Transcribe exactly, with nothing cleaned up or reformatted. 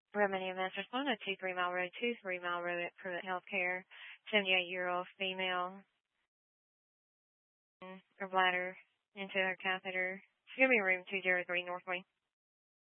Romania Master Salona, two Three Mile Road, two Three Mile Road at Pruitt Healthcare, seventy-eight-year-old female, her bladder into her catheter. Give me room two zero three Northway.